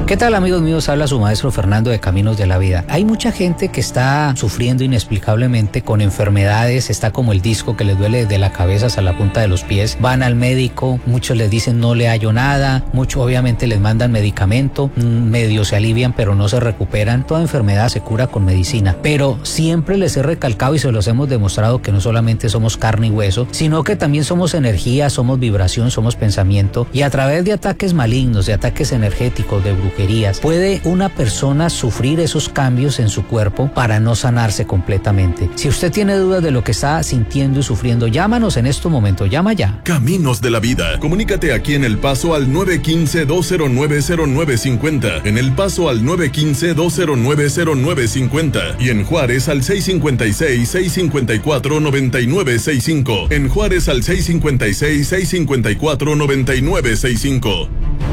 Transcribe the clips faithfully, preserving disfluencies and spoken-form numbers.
¿Qué tal, amigos míos? Habla su maestro Fernando de Caminos de la Vida. Hay mucha gente que está sufriendo inexplicablemente con enfermedades, está como el disco que les duele desde la cabeza hasta la punta de los pies. Van al médico, muchos les dicen no le hallo nada, muchos obviamente les mandan medicamento, medio se alivian pero no se recuperan. Toda enfermedad se cura con medicina, pero siempre les he recalcado y se los hemos demostrado que no solamente somos carne y hueso, sino que también somos energía, somos vibración, somos pensamiento, y a través de ataques malignos, de ataques energéticos, de brujería, puede una persona sufrir esos cambios en su cuerpo para no sanarse completamente. Si usted tiene dudas de lo que está sintiendo y sufriendo, llámanos en este momento, llama ya. Caminos de la Vida. Comunícate aquí en El Paso al nueve uno cinco, dos cero nueve, cero nueve cinco cero, en El Paso al nueve uno cinco, dos cero nueve, cero nueve cinco cero y en Juárez al seis cinco seis, seis cinco cuatro, nueve nueve seis cinco. En Juárez al seis cinco seis, seis cinco cuatro, nueve nueve seis cinco.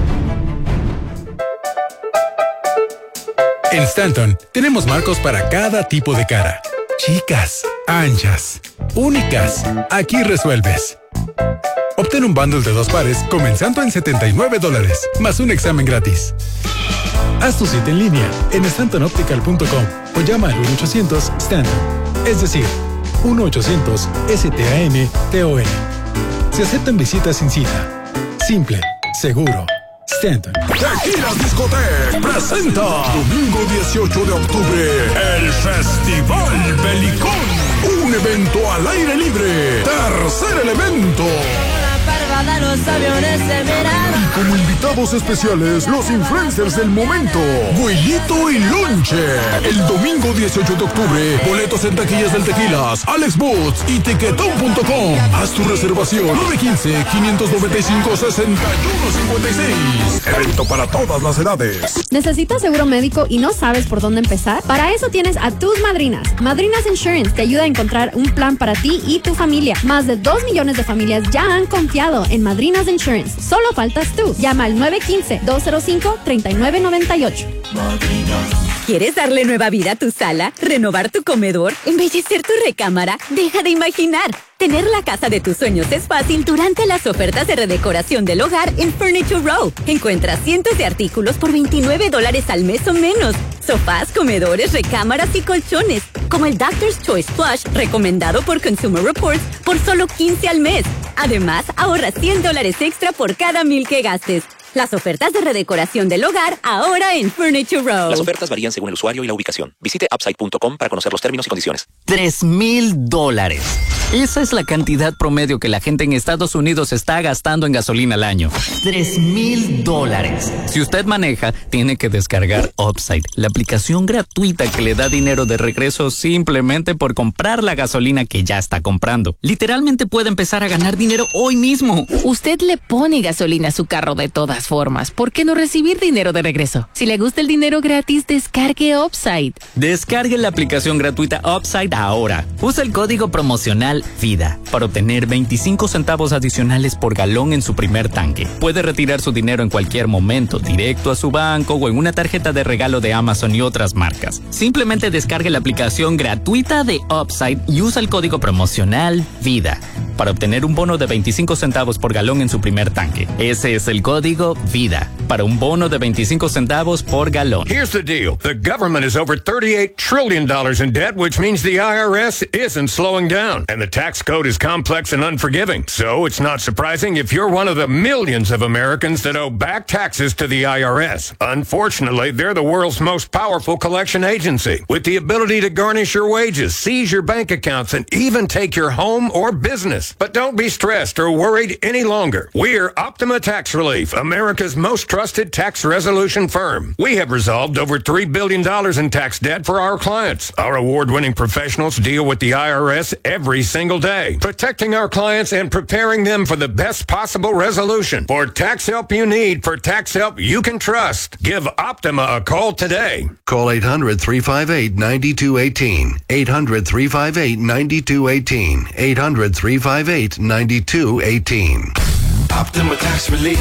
En Stanton tenemos marcos para cada tipo de cara. Chicas, anchas, únicas. Aquí resuelves. Obtén un bundle de dos pares comenzando en setenta y nueve dólares, más un examen gratis. Haz tu cita en línea en stanton optical punto com o llama al uno ochocientos Stanton, es decir, uno ochocientos S T A N T O N. Se aceptan visitas sin cita. Simple, seguro. Stanton. Tequilas Discotec presenta domingo dieciocho de octubre el Festival Belicón, un evento al aire libre. Tercer elemento. Los aviones se miran. Y como invitados especiales, los influencers del momento, Güellito y Lonche. El domingo dieciocho de octubre, boletos en taquillas del Tequilas, Alex Boots y tiquetón punto com. Haz tu reservación nueve uno cinco, cinco nueve cinco, seis uno cinco seis. Evento para todas las edades. ¿Necesitas seguro médico y no sabes por dónde empezar? Para eso tienes a tus madrinas. Madrinas Insurance te ayuda a encontrar un plan para ti y tu familia. Más de dos millones de familias ya han confiado en Madrinas Insurance. Solo faltas tú. Llama al nueve uno cinco, dos cero cinco, tres nueve nueve ocho. ¿Quieres darle nueva vida a tu sala? ¿Renovar tu comedor? ¿Embellecer tu recámara? Deja de imaginar. Tener la casa de tus sueños es fácil durante las ofertas de redecoración del hogar en Furniture Row. Encuentras cientos de artículos por veintinueve dólares al mes o menos. Sofás, comedores, recámaras y colchones. Como el Doctor's Choice Plush, recomendado por Consumer Reports, por solo quince al mes. Además, ahorra cien dólares extra por cada mil que gastes. Las ofertas de redecoración del hogar ahora en Furniture Row. Las ofertas varían según el usuario y la ubicación. Visite upside punto com para conocer los términos y condiciones. Tres mil dólares. Esa es la cantidad promedio que la gente en Estados Unidos está gastando en gasolina al año. Tres mil dólares. Si usted maneja, tiene que descargar Upside, la aplicación gratuita que le da dinero de regreso simplemente por comprar la gasolina que ya está comprando. Literalmente puede empezar a ganar dinero hoy mismo. Usted le pone gasolina a su carro de todas formas. ¿Por qué no recibir dinero de regreso? Si le gusta el dinero gratis, descargue Upside. Descargue la aplicación gratuita Upside ahora. Usa el código promocional VIDA para obtener veinticinco centavos adicionales por galón en su primer tanque. Puede retirar su dinero en cualquier momento, directo a su banco o en una tarjeta de regalo de Amazon y otras marcas. Simplemente descargue la aplicación gratuita de Upside y usa el código promocional VIDA para obtener un bono de veinticinco centavos por galón en su primer tanque. Ese es el código VIDA para un bono de veinticinco centavos por galón. Here's the deal. The government is over thirty-eight trillion dollars in debt, which means the I R S isn't slowing down. And the tax code is complex and unforgiving. So it's not surprising if you're one of the millions of Americans that owe back taxes to the I R S. Unfortunately, they're the world's most powerful collection agency, with the ability to garnish your wages, seize your bank accounts, and even take your home or business. But don't be stressed or worried any longer. We're Optima Tax Relief, America's most trusted tax resolution firm. We have resolved over three billion dollars in tax debt for our clients. Our award-winning professionals deal with the I R S every single day, protecting our clients and preparing them for the best possible resolution. For tax help you need, for tax help you can trust, give Optima a call today. Call eight hundred, three five eight, nine two one eight. eight hundred, three five eight, nine two one eight. eight hundred, three five eight, nine two one eight. Optima Tax Relief.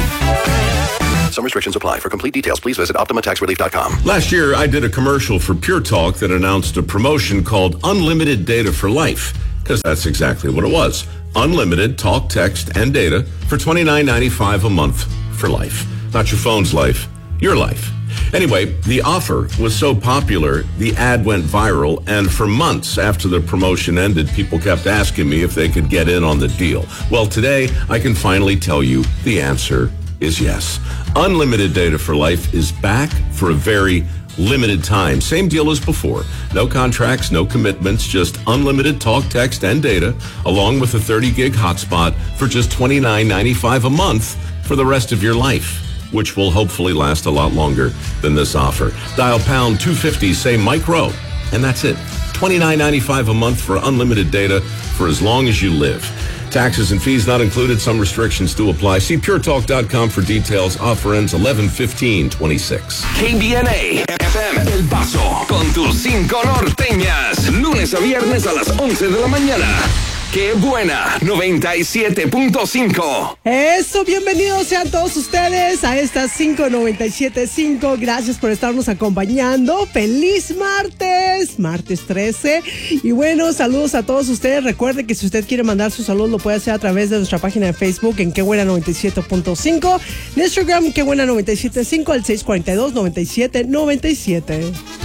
Some restrictions apply. For complete details, please visit optima tax relief dot com. Last year, I did a commercial for Pure Talk that announced a promotion called Unlimited Data for Life, because that's exactly what it was. Unlimited talk, text, and data for twenty-nine ninety-five a month for life. Not your phone's life, your life. Anyway, the offer was so popular, the ad went viral, and for months after the promotion ended, people kept asking me if they could get in on the deal. Well, today, I can finally tell you the answer is yes. Unlimited Data for Life is back for a very limited time. Same deal as before. No contracts, no commitments, just unlimited talk, text, and data, along with a thirty gig hotspot for just twenty-nine ninety-five a month for the rest of your life, which will hopefully last a lot longer than this offer. Dial pound two fifty, say Mike Rowe, and that's it. twenty-nine ninety-five a month for unlimited data for as long as you live. Taxes and fees not included. Some restrictions do apply. See pure talk dot com for details. Offer ends eleven fifteen twenty-six. K B N A F M El Paso con tus cinco norteñas. Lunes a viernes a las once de la mañana. ¡Qué buena! noventa y siete punto cinco. Eso, bienvenidos sean todos ustedes a estas cinco noventa y siete punto cinco. Gracias por estarnos acompañando. ¡Feliz martes! Martes trece. Y bueno, saludos a todos ustedes. Recuerde que si usted quiere mandar su saludo, lo puede hacer a través de nuestra página de Facebook en Qué Buena noventa y siete punto cinco. En Instagram, Qué Buena noventa y siete punto cinco al seis cuatro dos noventa y siete noventa y siete.